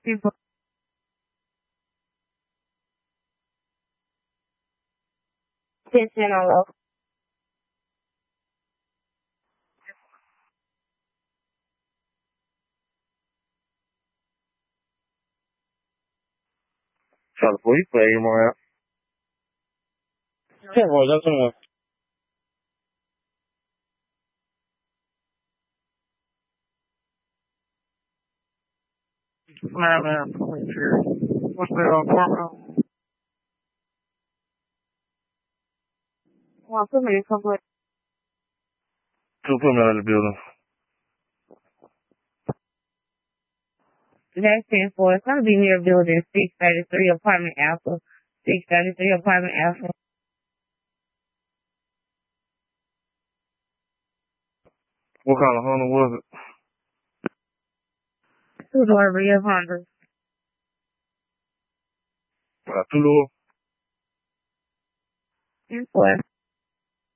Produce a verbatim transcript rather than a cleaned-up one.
People. Attention on low. Charlie, boy, you play him around. Yeah, boy, that's the one. Man, man, what's that apartment? Well, put me in public. Two put me out of the building. That's ten four. It's gonna be near building six thirty three apartment alpha. Six thirty three apartment alpha. What kind of Honda was it? Two door rear Honda. Uh, two door. ten four.